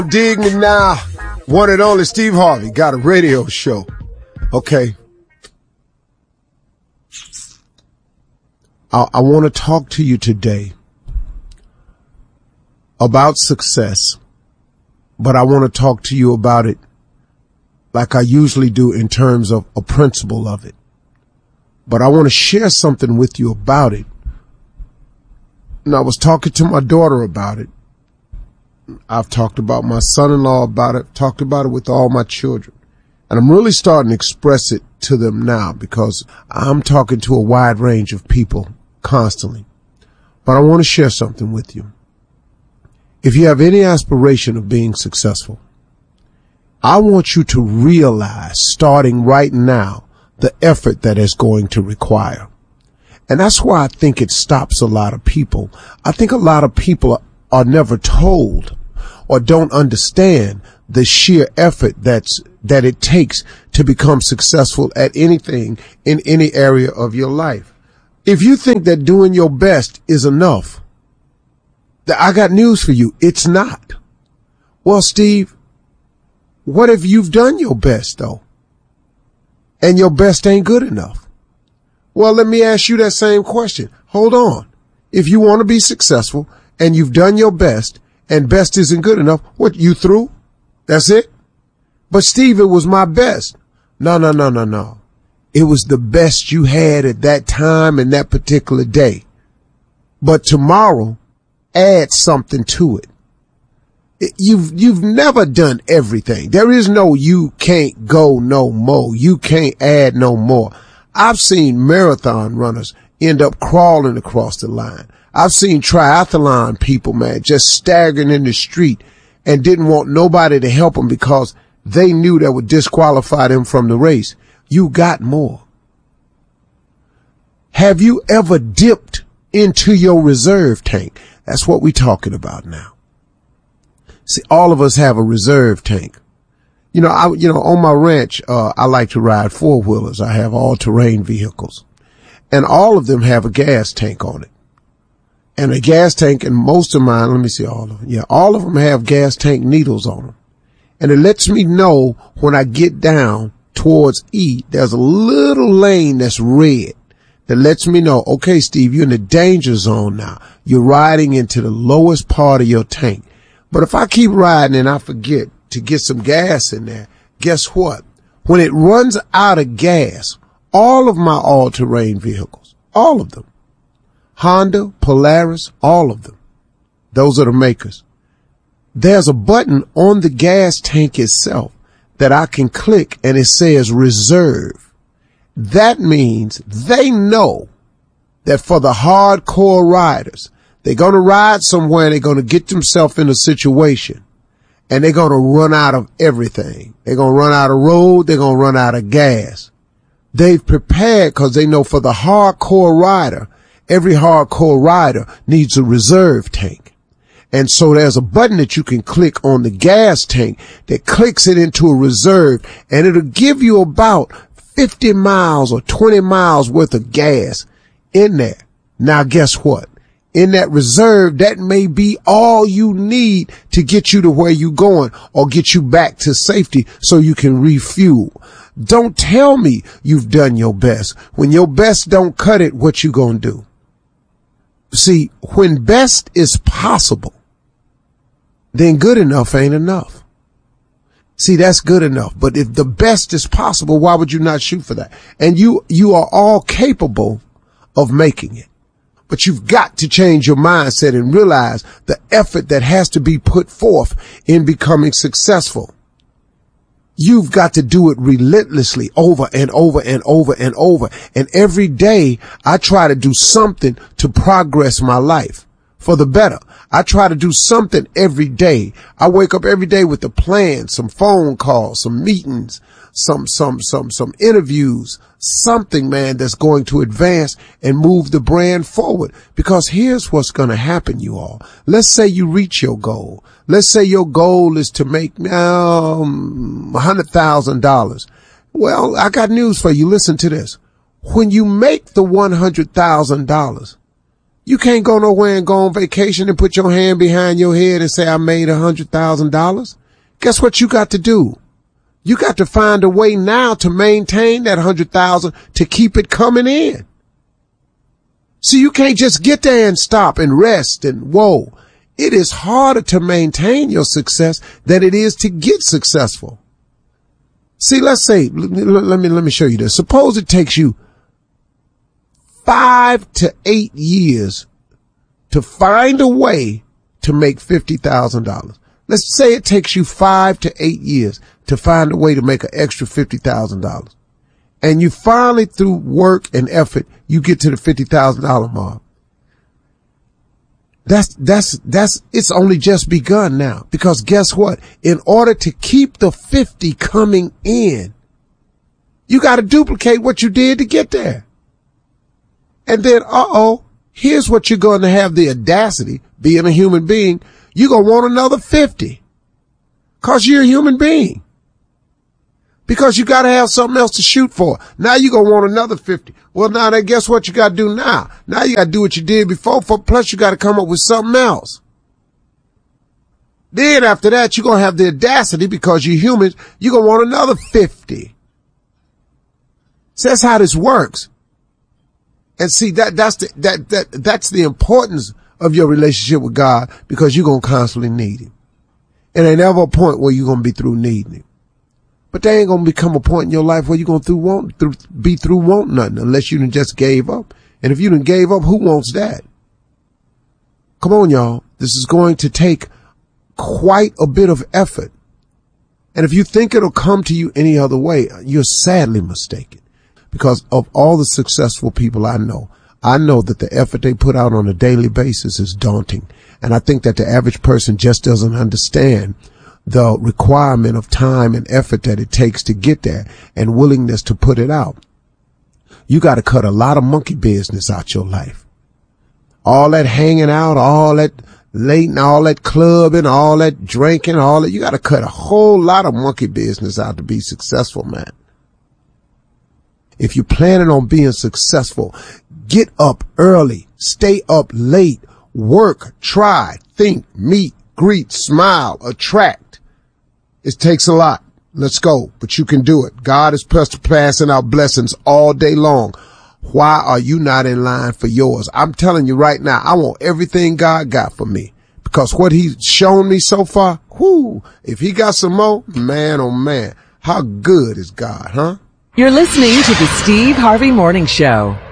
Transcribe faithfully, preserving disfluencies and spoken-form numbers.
Dig me now. One and only Steve Harvey got a radio show. Okay. I, I want to talk to you today about success, but I want to talk to you about it like I usually do in terms of a principle of it. But I want to share something with you about it. And I was talking to my daughter about it. I've talked about my son-in-law about it, talked about it with all my children. And I'm really starting to express it to them now because I'm talking to a wide range of people constantly. But I want to share something with you. If you have any aspiration of being successful, I want you to realize, starting right now, the effort that it's going to require. And that's why I think it stops a lot of people. I think a lot of people are, are never told or don't understand the sheer effort that's, that it takes to become successful at anything in any area of your life. If you think that doing your best is enough, I got news for you. It's not. Well, Steve, what if you've done your best though? And your best ain't good enough? Well, let me ask you that same question. Hold on. If you want to be successful and you've done your best and best isn't good enough, what, you through? That's it? But Steve, it was my best. No, no, no, no, no. It was the best you had at that time and that particular day. But tomorrow, add something to it. You've, you've never done everything. There is no, you can't go no more. You can't add no more. I've seen marathon runners end up crawling across the line. I've seen triathlon people, man, just staggering in the street and didn't want nobody to help them because they knew that would disqualify them from the race. You got more. Have you ever dipped into your reserve tank? That's what we're talking about now. See, all of us have a reserve tank. You know, I, you know, on my ranch, uh, I like to ride four wheelers. I have all terrain vehicles and all of them have a gas tank on it. And a gas tank, and most of mine, let me see all of them. Yeah, all of them have gas tank needles on them. And it lets me know when I get down towards E, there's a little lane that's red that lets me know, okay, Steve, you're in the danger zone now. You're riding into the lowest part of your tank. But if I keep riding and I forget to get some gas in there, guess what? When it runs out of gas, all of my all-terrain vehicles, all of them, Honda, Polaris, all of them, those are the makers. There's a button on the gas tank itself that I can click and it says reserve. That means they know that for the hardcore riders, they're going to ride somewhere and they're going to get themselves in a situation and they're going to run out of everything. They're going to run out of road. They're going to run out of gas. They've prepared because they know for the hardcore rider, every hardcore rider needs a reserve tank. And so there's a button that you can click on the gas tank that clicks it into a reserve and it'll give you about fifty miles or twenty miles worth of gas in there. Now guess what? In that reserve, that may be all you need to get you to where you're going or get you back to safety so you can refuel. Don't tell me you've done your best. When your best don't cut it, what you gonna do? See, when best is possible, then good enough ain't enough. See, that's good enough. But if the best is possible, why would you not shoot for that? And you, you are all capable of making it. But you've got to change your mindset and realize the effort that has to be put forth in becoming successful. You've got to do it relentlessly over and over and over and over. And every day I try to do something to progress my life for the better. I try to do something every day. I wake up every day with a plan, some phone calls, some meetings, some, some, some, some interviews, something, man, that's going to advance and move the brand forward. Because here's what's going to happen, you all. Let's say you reach your goal. Let's say your goal is to make, um, one hundred thousand dollars. Well, I got news for you. Listen to this. When you make the one hundred thousand dollars, You can't go nowhere and go on vacation and put your hand behind your head and say, I made a hundred thousand dollars. Guess what you got to do? You got to find a way now to maintain that hundred thousand to keep it coming in. See, you can't just get there and stop and rest and whoa. It is harder to maintain your success than it is to get successful. See, let's say, let me, let me show you this. Suppose it takes you five to eight years to find a way to make fifty thousand dollars. Let's say it takes you five to eight years to find a way to make an extra fifty thousand dollars. And you finally, through work and effort, you get to the fifty thousand dollars mark. That's, that's, that's, it's only just begun now. Because guess what? In order to keep the fifty coming in, you got to duplicate what you did to get there. And then, uh-oh, here's what you're going to have the audacity, being a human being, you're going to want another fifty. Cause you're a human being. Because you got to have something else to shoot for. Now you're going to want another fifty. Well, now then guess what you got to do now? Now you got to do what you did before, for, plus you got to come up with something else. Then after that, you're going to have the audacity, because you're humans, you're going to want another fifty. So that's how this works. And see, that, that's the, that, that, that's the importance of your relationship with God, because you're going to constantly need him. And ain't ever a point where you're going to be through needing him. But there ain't going to become a point in your life where you're going to through want, through, be through want nothing, unless you done just gave up. And if you done gave up, who wants that? Come on, y'all. This is going to take quite a bit of effort. And if you think it'll come to you any other way, you're sadly mistaken. Because of all the successful people I know, I know that the effort they put out on a daily basis is daunting. And I think that the average person just doesn't understand the requirement of time and effort that it takes to get there, and willingness to put it out. You got to cut a lot of monkey business out your life. All that hanging out, all that late, all that clubbing, all that drinking, all that, you got to cut a whole lot of monkey business out to be successful, man. If you're planning on being successful, get up early, stay up late, work, try, think, meet, greet, smile, attract. It takes a lot. Let's go. But you can do it. God is passing out blessings all day long. Why are you not in line for yours? I'm telling you right now, I want everything God got for me, because what he's shown me so far, whoo, if he got some more, man, oh man, how good is God, huh? You're listening to the Steve Harvey Morning Show.